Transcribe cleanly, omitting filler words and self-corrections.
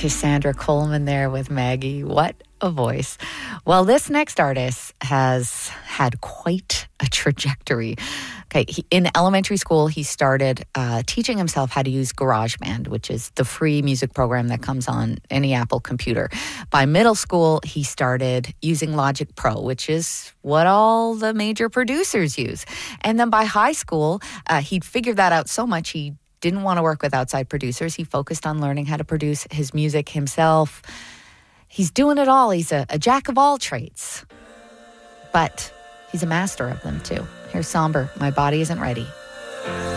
Cassandra Coleman there with Maggie. What a voice. Well, this next artist has had quite a trajectory. Okay, in elementary school, he started teaching himself how to use GarageBand, which is the free music program that comes on any Apple computer. By middle school, he started using Logic Pro, which is what all the major producers use. And then by high school, he'd figured that out so much he didn't want to work with outside producers. He focused on learning how to produce his music himself. He's doing it all. He's a jack of all trades. But he's a master of them too. Here's Somber, My Body Isn't Ready.